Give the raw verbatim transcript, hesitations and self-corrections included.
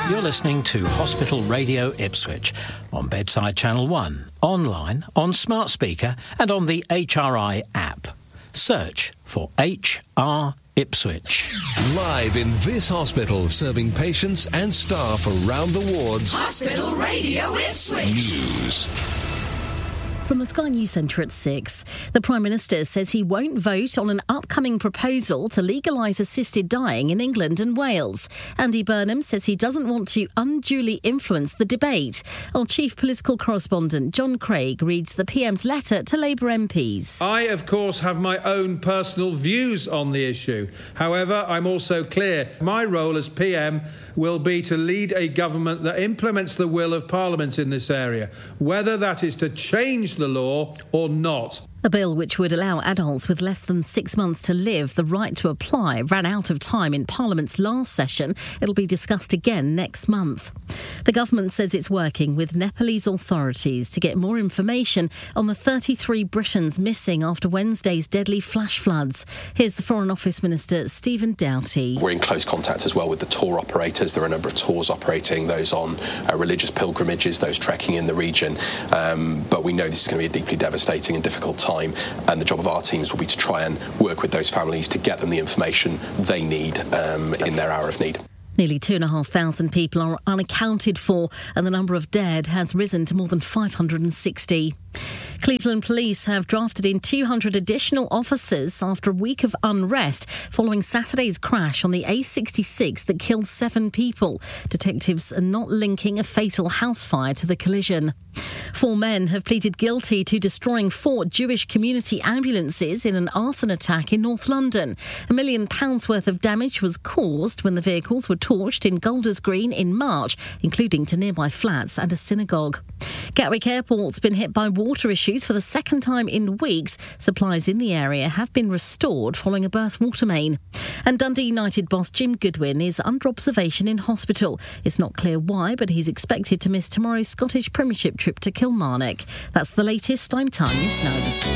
You're listening to Hospital Radio Ipswich on Bedside Channel one, online, on smart speaker and on the H R I app. Search for H R Ipswich. Live in this hospital, serving patients and staff around the wards. Hospital Radio Ipswich. News. From the Sky News Centre at six, the Prime Minister says he won't vote on an upcoming proposal to legalise assisted dying in England and Wales. Andy Burnham says he doesn't want to unduly influence the debate. Our chief political correspondent, John Craig, reads the P M's letter to Labour M Ps. I, of course, have my own personal views on the issue. However, I'm also clear my role as P M will be to lead a government that implements the will of Parliament in this area, whether that is to change the law or not. A bill which would allow adults with less than six months to live the right to apply ran out of time in Parliament's last session. It'll be discussed again next month. The government says it's working with Nepalese authorities to get more information on the thirty-three Britons missing after Wednesday's deadly flash floods. Here's the Foreign Office Minister, Stephen Doughty. We're in close contact as well with the tour operators. There are a number of tours operating, those on uh, religious pilgrimages, those trekking in the region. Um, but we know this is going to be a deeply devastating and difficult time. And the job of our teams will be to try and work with those families to get them the information they need um, in their hour of need. Nearly two and a half thousand people are unaccounted for, and the number of dead has risen to more than five hundred sixty. Cleveland police have drafted in two hundred additional officers after a week of unrest following Saturday's crash on the A sixty-six that killed seven people. Detectives are not linking a fatal house fire to the collision. Four men have pleaded guilty to destroying four Jewish community ambulances in an arson attack in North London. A million pounds worth of damage was caused when the vehicles were torched in Golders Green in March, including to nearby flats and a synagogue. Gatwick Airport's been hit by water issues for the second time in weeks. Supplies in the area have been restored following a burst water main. And Dundee United boss Jim Goodwin is under observation in hospital. It's not clear why, but he's expected to miss tomorrow's Scottish Premiership trip to Kilmarnock. That's the latest. I'm Tanya Snuggs.